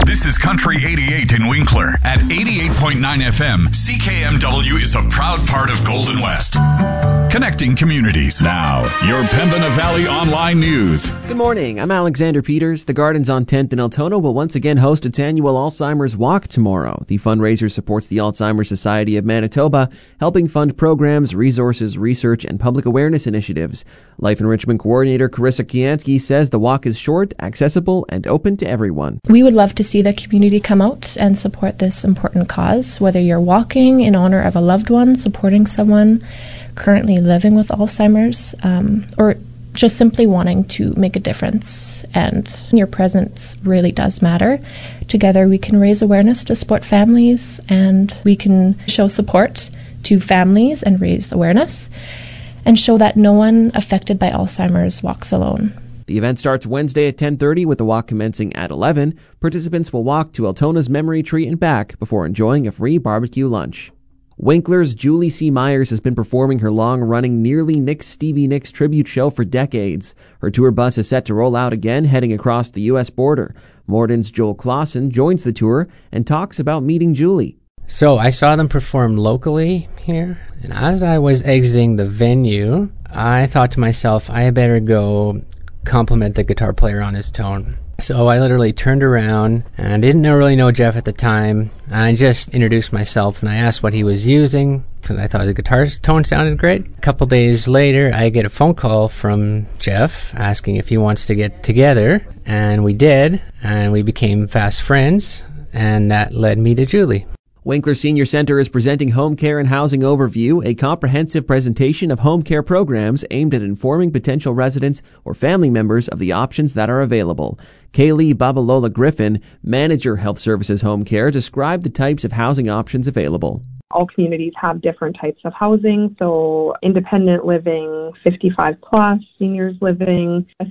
This is Country 88 in Winkler. At 88.9 FM, CKMW is a proud part of Golden West. Connecting communities. Now, your Pembina Valley Online News. Good morning. I'm Alexander Peters. The Gardens on 10th in Altona will once again host its annual Alzheimer's Walk tomorrow. The fundraiser supports the Alzheimer's Society of Manitoba, helping fund programs, resources, research, and public awareness initiatives. Life Enrichment Coordinator Carissa Kiansky says the walk is short, accessible, and open to everyone. We would love to see the community come out and support this important cause, whether you're walking in honor of a loved one, supporting someone currently living with Alzheimer's, or just simply wanting to make a difference. And your presence really does matter. Together we can raise awareness to support families, and we can show support to families and raise awareness and show that no one affected by Alzheimer's walks alone. The event starts Wednesday at 10:30 with the walk commencing at 11. Participants will walk to Altona's Memory Tree and back before enjoying a free barbecue lunch. Winkler's Julie C. Myers has been performing her long-running Nearly Nicks Stevie Nicks tribute show for decades. Her tour bus is set to roll out again, heading across the U.S. border. Morden's Joel Clausen joins the tour and talks about meeting Julie. So I saw them perform locally here, and as I was exiting the venue, I thought to myself, I better go compliment the guitar player on his tone. So I literally turned around, and I didn't really know Jeff at the time, and I just introduced myself, and I asked what he was using, because I thought his guitar tone sounded great. A couple days later, I get a phone call from Jeff asking if he wants to get together, and we did, and we became fast friends, and that led me to Julie. Winkler Senior Center is presenting Home Care and Housing Overview, a comprehensive presentation of home care programs aimed at informing potential residents or family members of the options that are available. Kaylee Babalola Griffin, Manager Health Services Home Care, described the types of housing options available. All communities have different types of housing, so independent living, 55 plus, seniors living,